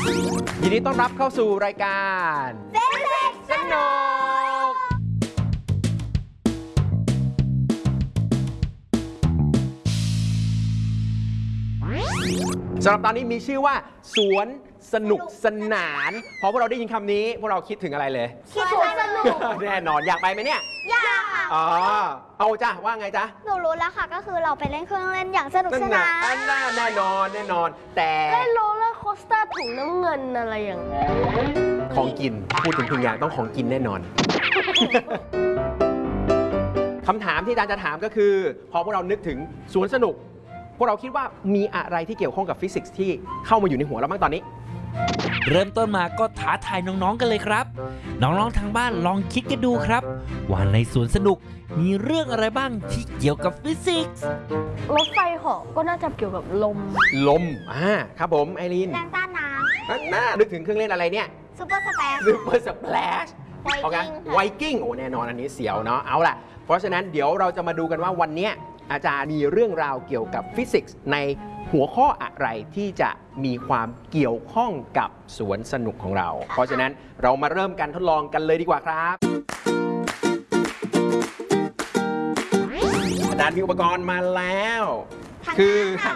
ยินดีต้อนรับเข้าสู่รายการสนุกสำหรับตอนนี้มีชื่อว่าสวนสนุกสนานพอพวกเราได้ยินคำนี้พวกเราคิดถึงอะไรเลยคิดสวนสนุกแน่นอนอยากไปไหมเนี่ยอยากค่ะอ๋อเอาจ้ะว่าไงจ๊ะหนูรู้แล้วค่ะก็คือเราไปเล่นเครื่องเล่นอย่างสนุกสนานแน่นอนแต่เล่นโรลเลอร์โคสเตอร์ถุงน้ำเงินอะไรอย่างนี้ของกินพูดถึงทุกอย่างต้องของกินแน่นอน คำถามที่อาจารย์จะถามก็คือพอพวกเรานึกถึงสวนสนุกพวกเราคิดว่ามีอะไรที่เกี่ยวข้องกับฟิสิกส์ที่เข้ามาอยู่ในหัวเราบ้างตอนนี้เริ่มต้นมาก็ท้าทายน้องๆกันเลยครับน้องๆทางบ้านลองคิดกันดูครับว่าในสวนสนุกมีเรื่องอะไรบ้างที่เกี่ยวกับฟิสิกส์รถไฟเหาะก็น่าจะเกี่ยวกับลมครับผมไอรีนแรงต้านน้ำนึกถึงเครื่องเล่นอะไรเนี่ยซูเปอร์สเปลชไวกิ้งโอ้แน่นอนอันนี้เสียวเนาะเอาล่ะเพราะฉะนั้นเดี๋ยวเราจะมาดูกันว่าวันนี้อาจารย์มีเรื่องราวเกี่ยวกับฟิสิกส์ในหัวข้ออะไรที่จะมีความเกี่ยวข้องกับสวนสนุกของเราเพราะฉะนั้นเรามาเริ่มการทดลองกันเลยดีกว่าครับอาจารย์มีอุปกรณ์มาแล้วคือถัง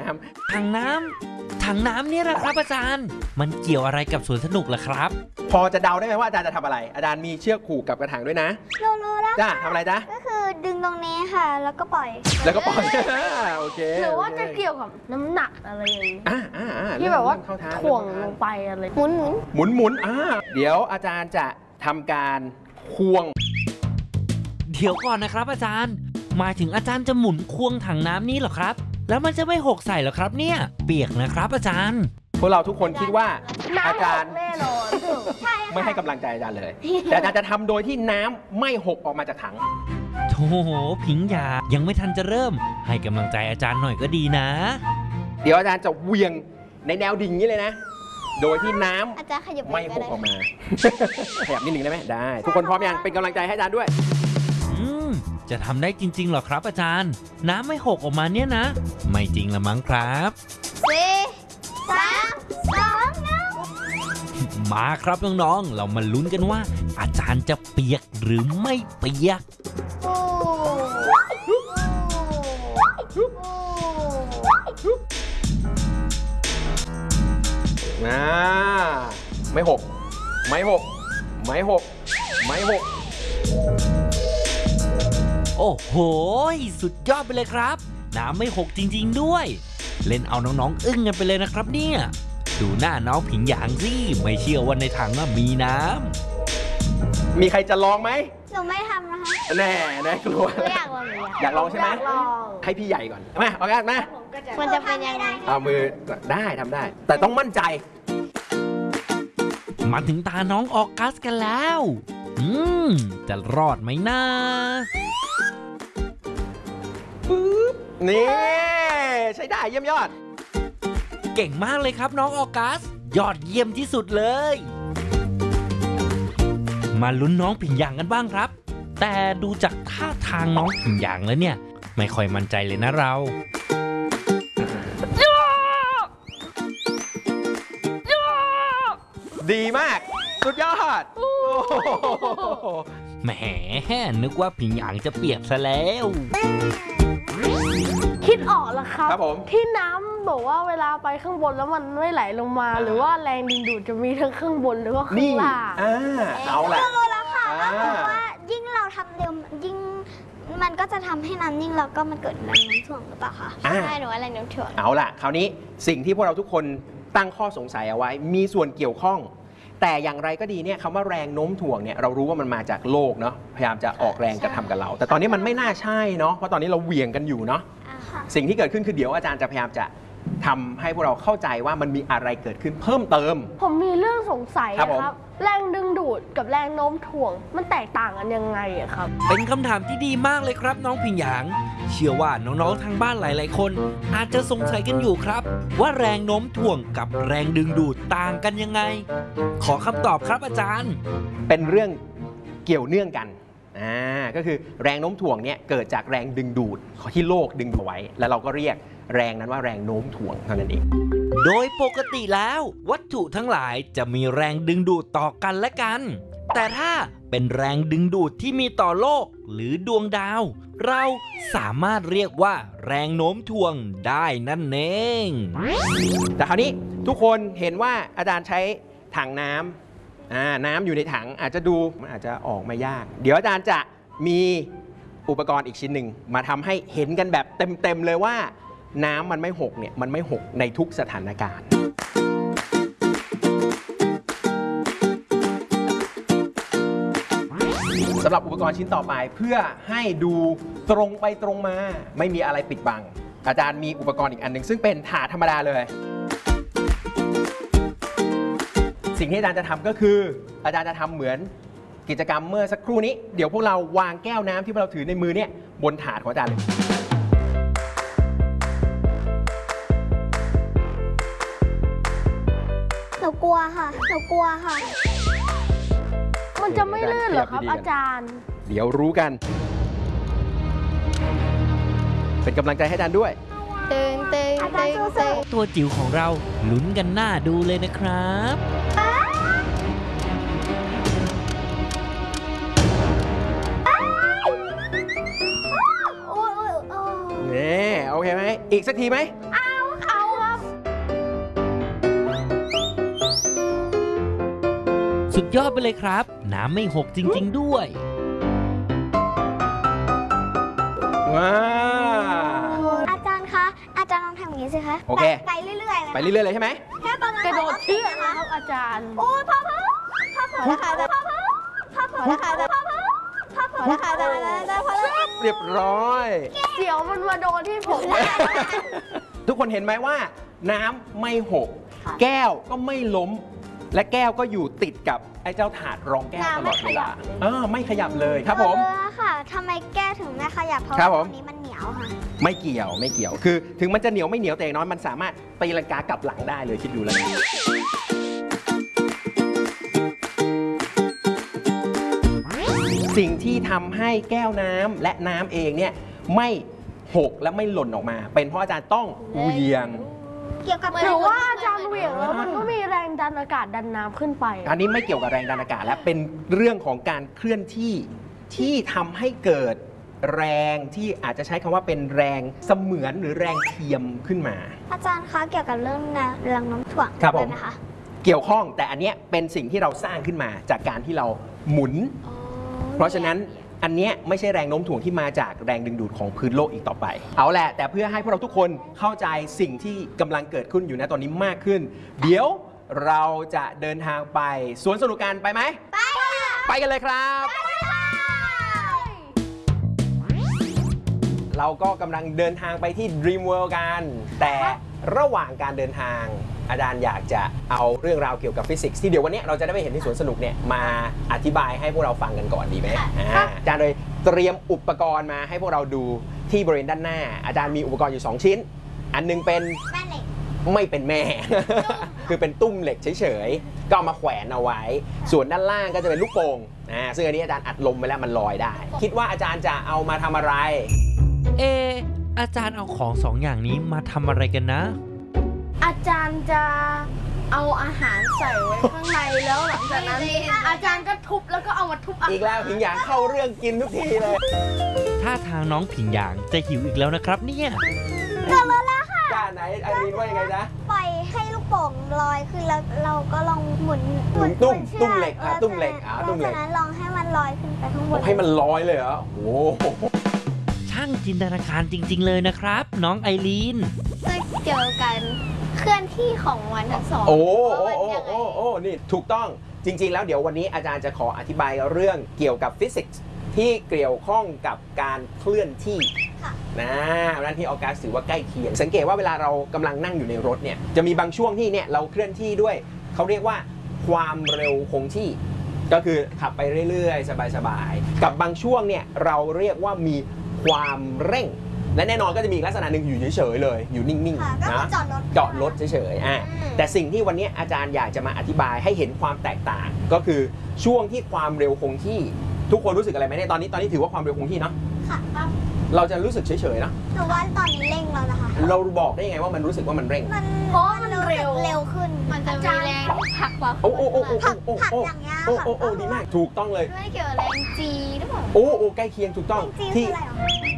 น้ำเนี่ยแหละครับอาจารย์มันเกี่ยวอะไรกับสวนสนุกล่ะครับพอจะเดาได้ไหมว่าอาจารย์จะทำอะไรอาจารย์มีเชือกผูกกับกระถางด้วยนะรู้แล้วจ้าทำอะไรจ๊ะก็คือดึงตรงนี้ค่ะแล้วก็ปล่อยโอเคหรือว่าจะเกี่ยวกับน้ำหนักอะไรอย่างนี้ที่แบบว่าถ่วงลงไปอะไรหมุนเดี๋ยวอาจารย์จะทำการควงเดี๋ยวก่อนนะครับอาจารย์หมายถึงอาจารย์จะหมุนควงถังน้ำนี้เหรอครับแล้วมันจะไม่หกใส่เหรอครับเนี่ยเปียกนะครับอาจารย์พวกเราทุกคนคิดว่าอาจารย์แน่นอนไม่ให้กำลังใจอาจารย์เลยแต่อาจารย์จะทำโดยที่น้ำไม่หกออกมาจากถังโธ่ผิงหยายังไม่ทันจะเริ่มให้กำลังใจอาจารย์หน่อยก็ดีนะเดี๋ยวอาจารย์จะเวียงในแนวดิ่งนี้เลยนะโดยที่น้ำอาจารย์ขยับไม่หกออกมาขยับนิดหนึ่งได้ไหมได้ทุกคนพร้อมยังเป็นกำลังใจให้อาจารย์ด้วยจะทำได้จริงๆหรอครับอาจารย์น้ำไม่หกออกมาเนี่ยนะไม่จริงละมั้งครับ 4 3 2 1มาครับน้องๆเรามาลุ้นกันว่าอาจารย์จะเปียกหรือไม่เปียกไม่หกโอ้โหสุดยอดไปเลยครับน้ำไม่หกจริงๆด้วยเล่นเอาน้องๆอึ้งกันไปเลยนะครับเนี่ยดูหน้าน้องผิงหยางสิไม่เชื่อว่าในถังมีน้ำมีใครจะลองไหมหนูไม่ทำนะคะแน่กลัวอยากลองใช่ไหมให้พี่ใหญ่ก่อนมาเอากันมามันจะเป็นยังไงเอามือได้ทำได้แต่ต้องมั่นใจมาถึงตาน้องออกัสกันแล้วจะรอดไหมนะนี่ใช้ได้เยี่ยมยอดเก่งมากเลยครับน้องออกัสยอดเยี่ยมที่สุดเลยมาลุ้นน้องผิงหยางกันบ้างครับแต่ดูจากท่าทางน้องผิงหยางแล้วเนี่ยไม่ค่อยมั่นใจเลยนะเราดีมากสุดยอดแหมนึกว่าผิงหยางจะเปียกซะแล้วคิดออกแล้วครับผมที่น้ำบอกว่าเวลาไปข้างบนแล้วมันไม่ไหลลงมาหรือว่าแรงดึงดูดจะมีทั้งข้างบนหรือว่าข้างล่างเอาละรู้แล้วค่ะเพราะว่ายิ่งเราทำเร็วยิ่งมันก็จะทำให้น้ำนิ่งแล้วก็มันเกิดแรงโน้มถ่วงหรือเปล่าคะใช่หนูว่าแรงโน้มถ่วงเอาล่ะคราวนี้สิ่งที่พวกเราทุกคนตั้งข้อสงสัยเอาไว้มีส่วนเกี่ยวข้องแต่อย่างไรก็ดีเนี่ยคำว่าแรงโน้มถ่วงเนี่ยเรารู้ว่ามันมาจากโลกเนาะพยายามจะออกแรงกระทำกับเราแต่ตอนนี้มันไม่น่าใช่เนาะเพราะตอนนี้เราเหวี่ยงกันอยู่เนาะสิ่งที่เกิดขึ้นคือเดี๋ยวอาจารย์จะพยายามจะทำให้พวกเราเข้าใจว่ามันมีอะไรเกิดขึ้นเพิ่มเติมผมมีเรื่องสงสัยนะครับแรงดึงดูดกับแรงโน้มถ่วงมันแตกต่างกันยังไงครับเป็นคำถามที่ดีมากเลยครับน้องผิงหยางเชื่อว่าน้องๆทางบ้านหลายๆคนอาจจะสงสัยกันอยู่ครับว่าแรงโน้มถ่วงกับแรงดึงดูดต่างกันยังไงขอคำตอบครับอาจารย์เป็นเรื่องเกี่ยวเนื่องกันก็คือแรงโน้มถ่วงเนี่ยเกิดจากแรงดึงดูดที่โลกดึงเอาไว้แล้วเราก็เรียกแรงนั้นว่าแรงโน้มถ่วงเท่านั้นเองโดยปกติแล้ววัตถุทั้งหลายจะมีแรงดึงดูดต่อกันและกัน แต่ถ้าเป็นแรงดึงดูดที่มีต่อโลกหรือดวงดาว เราสามารถเรียกว่าแรงโน้มถ่วงได้นั่นเองแต่คราวนี้ทุกคนเห็นว่าอาจารย์ใช้ถังน้ำน้ำอยู่ในถังอาจจะดูมันอาจจะออกมายาก เดี๋ยวอาจารย์จะมีอุปกรณ์อีกชิ้นหนึ่งมาทำให้เห็นกันแบบเต็มๆเลยว่าน้ำมันไม่หกเนี่ยมันไม่หกในทุกสถานการณ์สำหรับอุปกรณ์ชิ้นต่อไปเพื่อให้ดูตรงไปตรงมาไม่มีอะไรปิดบังอาจารย์มีอุปกรณ์อีกอันหนึ่งซึ่งเป็นถาดธรรมดาเลยสิ่งที่อาจารย์จะทำก็คืออาจารย์จะทำเหมือนกิจกรรมเมื่อสักครู่นี้เดี๋ยวพวกเราวางแก้วน้ำที่เราถือในมือเนี่ยบนถาดของอาจารย์เลยหนูกลัวค่ะหนูกลัวค่ะมันจะไม่ลื่นเหรอครับอาจารย์เดี๋ยวรู้กันเป็นกำลังใจให้อาจารย์ด้วยเต้งเต้งเต้งเต้งตัวจิ๋วของเราลุ้นกันหน้าดูเลยนะครับนี่โอเคไหมอีกสักทีไหมเอาครับสุดยอดไปเลยครับน้ำไม่หกจริงๆด้วยว้าอาจารย์คะอาจารย์ลองทำอย่างนี้สิคะโอเคไปเรื่อยๆเลยไปเรื่อยๆเลยใช่ไหมแค่ประมาณกระโดดเชือกนะครับอาจารย์โอ้พ่อแล้วค่ะพ่อแล้วค่ะเรียบร้อยเสียวมันมาโดนที่ผมทุกคนเห็นไหมว่าน้ำไม่หกแก้วก็ไม่ล้มและแก้วก็อยู่ติดกับไอ้เจ้าถาดรองแก้วตลอดเวลาไม่ขยับเลยครับผมค่ะทำไมแก้วถึงไม่ขยับเพราะว่าตรงนี้มันเหนียวค่ะไม่เกี่ยวคือถึงมันจะเหนียวไม่เหนียวแต่อย่างน้อยมันสามารถตีลังกากลับหลังได้เลยคิดดูแล้วสิ่งที่ทำให้แก้วน้ำและน้ำเองเนี่ยไม่หกและไม่หล่นออกมาเป็นเพราะอาจารย์ต้องเหวี่ยงเกี่ยวกับหรือว่าอาจารย์เหวี่ยงแล้วมันก็มีแรงดันอากาศดันน้ำขึ้นไปอันนี้ไม่เกี่ยวกับแรงดันอากาศและเป็นเรื่องของการเคลื่อนที่ที่ทำให้เกิดแรงที่อาจจะใช้คำว่าเป็นแรงเสมือนหรือแรงเทียมขึ้นมาอาจารย์คะเกี่ยวกับเรื่องแรงโน้มถ่วงได้ไหมคะเกี่ยวข้องแต่อันเนี้ยเป็นสิ่งที่เราสร้างขึ้นมาจากการที่เราหมุนเพราะฉะนั้นอันนี้ไม่ใช่แรงโน้มถ่วงที่มาจากแรงดึงดูดของพื้นโลกอีกต่อไปเอาแหละแต่เพื่อให้พวกเราทุกคนเข้าใจสิ่งที่กำลังเกิดขึ้นอยู่ณตอนนี้มากขึ้นเดี๋ยวเราจะเดินทางไปสวนสนุกกันไปไหมไปกันเลยครับเราก็กำลังเดินทางไปที่ Dream World กันแต่ระหว่างการเดินทางอาจารย์อยากจะเอาเรื่องราวเกี่ยวกับฟิสิกส์ที่เดี๋ยววันนี้เราจะได้ไปเห็นที่สวนสนุกเนี่ยมาอธิบายให้พวกเราฟังกันก่อนดีไหมอาจารย์เลยเตรียมอุปกรณ์มาให้พวกเราดูที่บริเวณด้านหน้าอาจารย์มีอุปกรณ์อยู่2ชิ้นอันนึงเป็นแม่เหล็กไม่เป็นแม่ คือเป็นตุ้มเหล็กเฉยๆก็เอามาแขวนเอาไว้ส่วนด้านล่างก็จะเป็นลูกโป่งซึ่งอันนี้อาจารย์อัดลมไปแล้วมันลอยได้คิดว่าอาจารย์จะเอามาทำอะไรอาจารย์เอาของ2อย่างนี้มาทำอะไรกันนะอาจารย์จะเอาอาหารใส่ไว้ข้างในแล้วหลังจากนั้นอาจารย์ก็ทุบแล้วก็เอามาทุบอีกแล้วผิงหยางเข้าเรื่องกินทุกทีเลยถ้าทางน้องผิงหยางจะหิวอีกแล้วนะครับเนี่ยเกิดแล้วค่ะก้าไหนไอรีนว่ายังไงจ๊ะปล่อยให้ลูกโป่งลอยขึ้นแล้วเราก็ลองหมุนตุ้มเหล็กตุ้มเหล็กตุ้มเหล็กลองให้มันลอยขึ้นไปข้างบนให้มันลอยเลยเหรอโอ้ช่างจินตนาการจริงๆเลยนะครับน้องไอรีนจะเจอกันเคลื่อนที่ของวันทั้งสองโอ้นี่ถูกต้องจริงๆแล้วเดี๋ยววันนี้อาจารย์จะขออธิบายเรื่องเกี่ยวกับฟิสิกส์ที่เกี่ยวข้องกับการเคลื่อนที่นั่นที่ออกัสถือว่าใกล้เคียงสังเกตว่าเวลาเรากำลังนั่งอยู่ในรถเนี่ยจะมีบางช่วงที่เนี่ยเราเคลื่อนที่ด้วยเขาเรียกว่าความเร็วคงที่ก็คือขับไปเรื่อยๆสบายๆกับบางช่วงเนี่ยเราเรียกว่ามีความเร่งและแน่นอนก็จะมีลักษณะหนึ่งอยู่เฉยๆเลยอยู่นิ่งๆนะจอดรถเฉยๆแต่สิ่งที่วันนี้อาจารย์อยากจะมาอธิบายให้เห็นความแตกต่างก็คือช่วงที่ความเร็วคงที่ทุกคนรู้สึกอะไรไหมเนี่ยตอนนี้ถือว่าความเร็วคงที่เนาะค่ะเราจะรู้สึกเฉยๆเนาะหนูว่าตอนนี้เร่งแล้วนะคะเราบอกได้ยังไงว่ามันรู้สึกว่ามันเร่งเพราะว่ามันเร็วเร็วขึ้นมันจะมีแรงผลักกว่าโอ้โอ้โอ้โอ้ผักโอ้ผักโอ้อย่างเงี้ยโอ้ค่ะโอ้โอ้ดีมากถูกต้องเลยไม่เกี่ยวกับแรงจีหรือเปล่าโอ้โอ้ใกล้เคียงถูกต้องจริงๆที่คืออะไรหรอ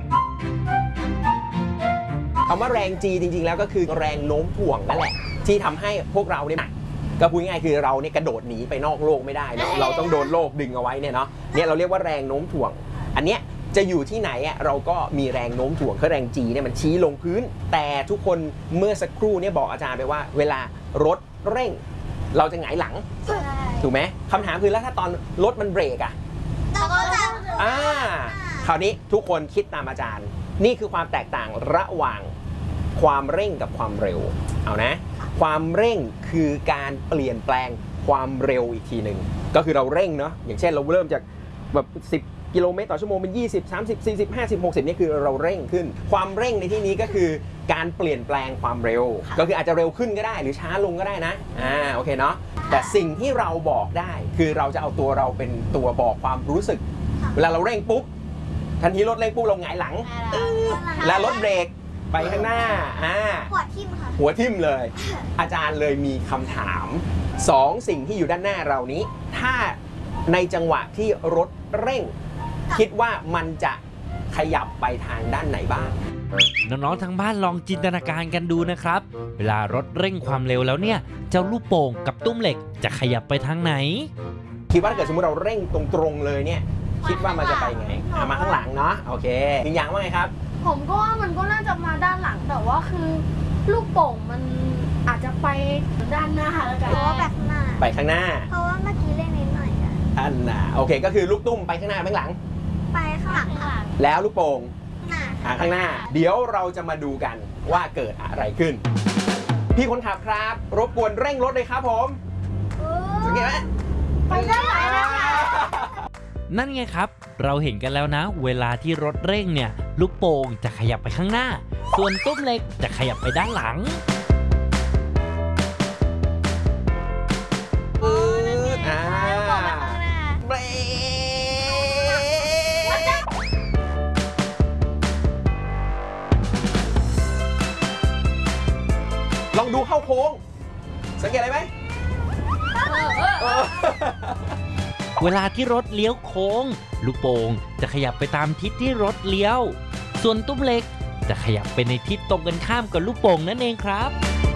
คำว่าแรง G จริงๆแล้วก็คือแรงโน้มถ่วงนั่นแหละที่ทำให้พวกเราเนี่ยหนักก็พูดง่ายๆคือเราเนี่ยกระโดดหนีไปนอกโลกไม่ได้เนาะเราต้องโดนโลกดึงเอาไว้เนี่ยเนาะเนี่ยเราเรียกว่าแรงโน้มถ่วง อันเนี้ยจะอยู่ที่ไหนอ่ะเราก็มีแรงโน้มถ่วงคือแรง G เนี่ยมันชี้ลงพื้น แต่ทุกคนเมื่อสักครู่เนี่ยบอกอาจารย์ไปว่า เวลารถเร่ง เราจะหงายหลังใช่ถูกไหมคำถามคือแล้วถ้าตอนรถมันเบรกอ่ะเราก็จะคราวนี้ทุกคนคิดตามอาจารย์ นี่คือความแตกต่างระหว่างความเร่งกับความเร็วเอานะ ความเร่งคือการเปลี่ยนแปลงความเร็วอีกทีหนึ่งก็คือเราเร่งเนาะอย่างเช่นเราเริ่มจากแบบ10 กิโลเมตรต่อชั่วโมงเป็น20 30 40 50 60นี่คือเราเร่งขึ้น ความเร่งในที่นี้ก็คือการเปลี่ยนแปลงความเร็ว ก็คืออาจจะเร็วขึ้นก็ได้หรือช้าลงก็ได้นะโอเคเนาะแต่สิ่งที่เราบอกได้คือเราจะเอาตัวเราเป็นตัวบอกความรู้สึก เวลาเราเร่งปุ๊บทันทีรถเร่งปุ๊บเราหงายหลัง และรถเบรกไปข้างหน้าหัวทิ่มค่ะหัวทิ่มเลย อาจารย์เลยมีคำถาม2สิ่งที่อยู่ด้านหน้าเรานี้ ถ้าในจังหวะที่รถเร่ง คิดว่ามันจะขยับไปทางด้านไหนบ้างน้องๆทางบ้านลองจินตนาการกันดูนะครับ เวลารถเร่งความเร็วแล้วเนี่ย เจ้าลูกโป่งกับตุ้มเหล็กจะขยับไปทางไหนคิดว่าถ้าเกิดสมมติเราเร่งตรงๆเลยเนี่ย คิดว่ามันจะไปไงมาข้างหลังเนาะโอเคมีอย่างว่าไงครับผมก็ว่ามันก็น่าจะมาด้านหลังแต่ว่าคือลูกโป่งมันอาจจะไปด้านหน้าแล้วกันเพราะว่าแบบหน้าไปข้างหน้าเพราะว่าเมื่อกี้เล่นนิดหน่อยอะอันน่ะโอเคก็คือลูกตุ้มไปข้างหน้าไปข้างหลังไปข้างหลังค่ะแล้วลูกโป่งหน้าข้างหน้า เดี๋ยวเราจะมาดูกันว่าเกิดอะไรขึ้น พี่คนขับครับ รบกวนเร่งรถเลยครับผมสังเกตไหมไปด้านหลังนะคะนั่นไงครับ เราเห็นกันแล้วนะ เวลาที่รถเร่งเนี่ย ลูกโป่งจะขยับไปข้างหน้า ส่วนตุ้มเหล็กจะขยับไปด้านหลังเบรกลองดูเข้าโค้ง สังเกตอะไรไหมเวลาที่รถเลี้ยวโค้ง ลูกโป่งจะขยับไปตามทิศที่รถเลี้ยว ส่วนตุ้มเหล็กจะขยับไปในทิศตรงกันข้ามกับลูกโป่งนั่นเองครับ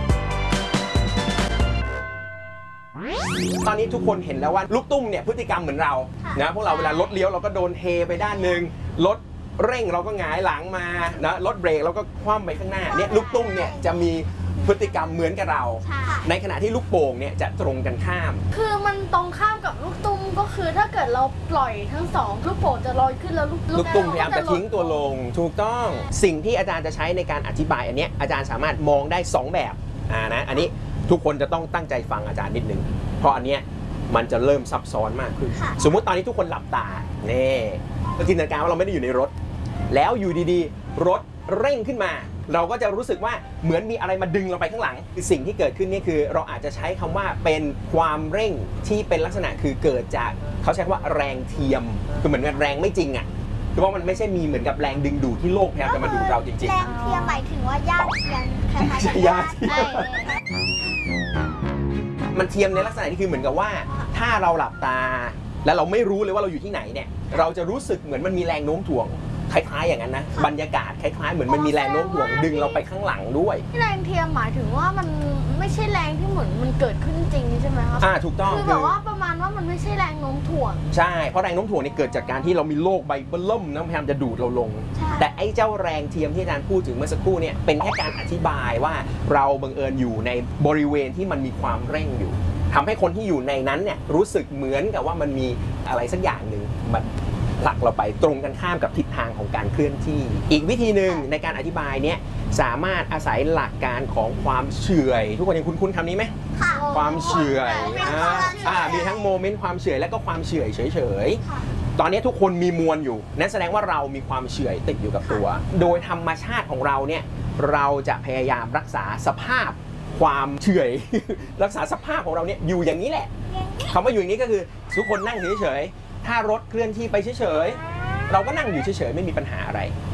ตอนนี้ทุกคนเห็นแล้วว่าลูกตุ้มเนี่ยพฤติกรรมเหมือนเรานะพวกเราเวลารถเลี้ยวเราก็โดนเทไปด้านหนึ่งรถเร่งเราก็หงายหลังมานะรถเบรกเราก็คว่ำไปข้างหน้าเนี่ยลูกตุ้มเนี่ยจะมีพฤติกรรมเหมือนกับเรา ในขณะที่ลูกโป่งเนี่ยจะตรงกันข้ามคือมันตรงข้ามกับลูกตุ้มก็คือถ้าเกิดเราปล่อยทั้งสองลูกโป่งจะลอยขึ้นแล้วลูกตุ้มพยายามจะทิ้งตัวลงถูกต้องสิ่งที่อาจารย์จะใช้ในการอธิบายอันเนี้ยอาจารย์สามารถมองได้2แบบนะอันนี้ทุกคนจะต้องตั้งใจฟังอาจารย์นิดนึงเพราะอันเนี้ยมันจะเริ่มซับซ้อนมากขึ้นสมมุติตอนนี้ทุกคนหลับตานี่เราจินตนาการว่าเราไม่ได้อยู่ในรถแล้วอยู่ดีๆรถเร่งขึ้นมาเราก็จะรู้สึกว่าเหมือนมีอะไรมาดึงเราไปข้างหลังสิ่งที่เกิดขึ้นนี่คือเราอาจจะใช้คำว่าเป็นความเร่งที่เป็นลักษณะคือเกิดจากเขาใช้ว่าแรงเทียมคือเหมือนกับแรงไม่จริงอ่ะคือว่ามันไม่ใช่มีเหมือนกับแรงดึงดูดที่โลกพยายามจะมาดูดเราจริงแรงเทียมหมายถึงว่าญาติเทียมคล้ายๆกับๆญาติมันเทียมในลักษณะที่คือเหมือนกับว่าถ้าเราหลับตาแล้วเราไม่รู้เลยว่าเราอยู่ที่ไหนเนี่ยเราจะรู้สึกเหมือนมันมีแรงโน้มถ่วงคล้ายๆอย่างนั้นนะบรรยากาศคล้ายๆเหมือนมันมีแรงโน้มถ่วงดึงเราไปข้างหลังด้วยแรงเทียมหมายถึงว่ามันไม่ใช่แรงที่เหมือนมันเกิดขึ้นจริงใช่ไหมครับถูกต้องคือแบบว่าประมาณว่ามันไม่ใช่แรงโน้มถ่วงใช่เพราะแรงโน้มถ่วงนี่เกิดจากการที่เรามีโลกใบเบิ่มนะพยายามจะดูดเราลงแต่ไอ้เจ้าแรงเทียมที่อาจารย์พูดถึงเมื่อสักครู่เนี่ยเป็นแค่การอธิบายว่าเราบังเอิญอยู่ในบริเวณที่มันมีความเร่งอยู่ทำให้คนที่อยู่ในนั้นเนี่ยรู้สึกเหมือนกับว่ามันมีอะไรสักอย่างหนึ่งมันผลักเราไปตรงกันข้ามกับทิศทางของการเคลื่อนที่อีกวิธีหนึ่งในการอธิบายเนี่ยสามารถอาศัยหลักการของความเฉื่อยทุกคนยังคุ้นๆคำนี้ไหมความเฉื่อยมีทั้งโมเมนต์ความเฉื่อยและก็ความเฉื่อยเฉยๆตอนนี้ทุกคนมีมวลอยู่นั่นแสดงว่าเรามีความเฉื่อยติดอยู่กับตัวโดยธรรมชาติของเราเนี่ยเราจะพยายามรักษาสภาพความเฉื่อย รักษาสภาพของเราเนี่ยอยู่อย่างนี้แหละคำว่าอยู่อย่างนี้ก็คือทุกคนนั่งเฉยๆถ้ารถเคลื่อนที่ไปเฉยๆเราก็นั่งอยู่เฉยๆไม่มีปัญหาอะไร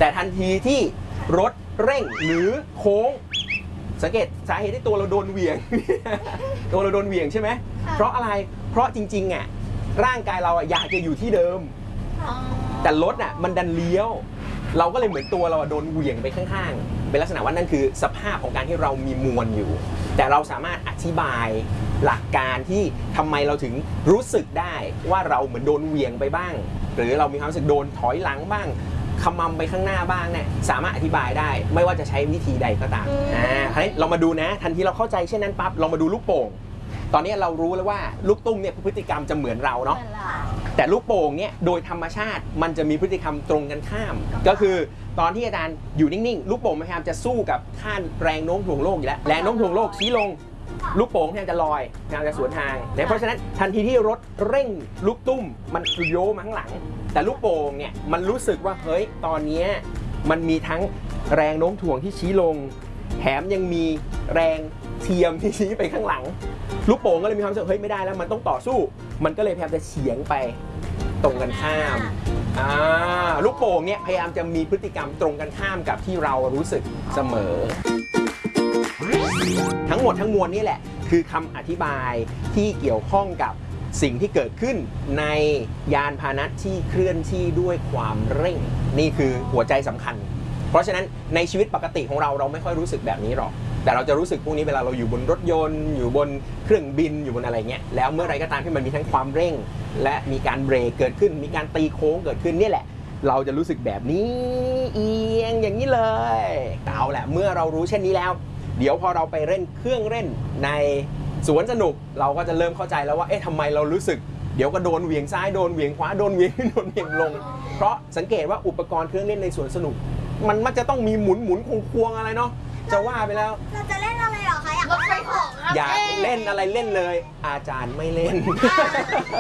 แต่ทันทีที่รถเร่งหรือโค้งสังเกตสาเหตุที่ตัวเราโดนเหวี่ยง ตัวเราโดนเหวี่ยงใช่ไหมเพราะอะไรเพราะจริงๆอ่ะร่างกายเราอยากจะอยู่ที่เดิมแต่รถอ่ะมันดันเลี้ยวเราก็เลยเหมือนตัวเราโดนเหวี่ยงไปข้างๆเป็นลักษณะว่านั่นคือสภาพของการที่เรามีมวลอยู่แต่เราสามารถอธิบายหลักการที่ทำไมเราถึงรู้สึกได้ว่าเราเหมือนโดนเหวี่ยงไปบ้างหรือเรามีความรู้สึกโดนถอยหลังบ้างขมำไปข้างหน้าบ้างเนี่ยสามารถอธิบายได้ไม่ว่าจะใช้วิธีใดก็ตามคราวนี้เรามาดูนะทันทีเราเข้าใจเช่นนั้นปั๊บเรามาดูลูกโป่งตอนนี้เรารู้แล้วว่าลูกตุ้มเนี่ยพฤติกรรมจะเหมือนเราเนาะแต่ลูกโป่งเนี่ยโดยธรรมชาติมันจะมีพฤติกรรมตรงกันข้ามก็คือตอนที่อาจารย์อยู่นิ่งๆลูกโป่งพยายามจะสู้กับค่าแรงโน้มถ่วงโลกอยู่แล้วแรงโน้มถ่วงโลกชี้ลงลูกโป่งพยายามจะลอยพยายามจะสวนทางเพราะฉะนั้นทันทีที่รถเร่งลูกตุ้มมันโยมาข้างหลังแต่ลูกโป่งเนี่ยมันรู้สึกว่าเฮ้ยตอนนี้มันมีทั้งแรงโน้มถ่วงที่ชี้ลงแถมยังมีแรงเทียมที่ชี้ไปข้างหลังลูกโป่งก็เลยมีความรู้สึกเฮ้ยไม่ได้แล้วมันต้องต่อสู้มันก็เลยพยายามจะเฉียงไปตรงกันข้ามลูกโป่งเนี่ยพยายามจะมีพฤติกรรมตรงกันข้ามกับที่เรารู้สึกเสมอทั้งหมดทั้งมวลนี่แหละคือคำอธิบายที่เกี่ยวข้องกับสิ่งที่เกิดขึ้นในยานพาหนะที่เคลื่อนที่ด้วยความเร่งนี่คือหัวใจสำคัญเพราะฉะนั้นในชีวิตปกติของเราไม่ค่อยรู้สึกแบบนี้หรอกแต่เราจะรู้สึกพวกนี้เวลาเราอยู่บนรถยนต์อยู่บนเครื่องบินอยู่บนอะไรเงี้ยแล้วเมื่อไรก็ตามที่มันมีทั้งความเร่งและมีการเบรกเกิดขึ้นมีการตีโค้งเกิดขึ้นนี่แหละเราจะรู้สึกแบบนี้เอียงอย่างนี้เลยเอาแหละเมื่อเรารู้เช่นนี้แล้วเดี๋ยวพอเราไปเล่นเครื่องเล่นในสวนสนุกเราก็จะเริ่มเข้าใจแล้วว่าเอ๊ะทำไมเรารู้สึกเดี๋ยวก็โดนเหวี่ยงซ้ายโดนเหวี่ยงขวาโดนเหวี่ยงขึ้นโดนเหวี่ยงลงเพราะสังเกตว่าอุปกรณ์เครื่องเล่นในสวนสนุกมันมักจะต้องมีหมุนควงอะไรเนาะจะว่าไปแล้วเราจะเล่นอะไรหรอคะอยากรถไฟเหาะครับอยากเล่นอะไรเล่นเลยอาจารย์ไม่เล่น